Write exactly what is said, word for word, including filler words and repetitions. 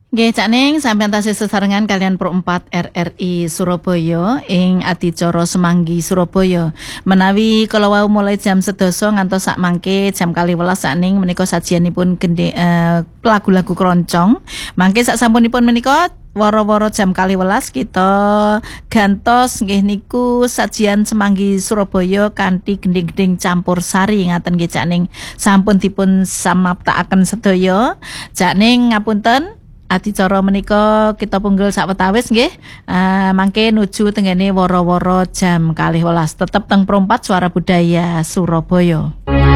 Nggih, Cak Ning, sampeyan tasih sesarengan kalian Pro empat R R I Surabaya ing adicara Semanggi Surabaya. Menawi kala wau mulai jam sedasa ngantos sak mangke jam kalih welas Cak Ning menika sajianipun gende eh, lagu-lagu keroncong. Mangke sak sampunipun menika woro-woro jam kalih welas kita gantos nggih niku sajian Semanggi Surabaya kanthi gending-gending campur sari ngaten nggih Cak Ning. Sampun dipun samaptakaken sedaya. Cak Ning ngapunten. Adicara menika kita punggul sawetawis nggih. Uh, mangke nuju tenggene woro-woro jam kalih welas. Tetep teng Pro empat Suara Budaya Surabaya.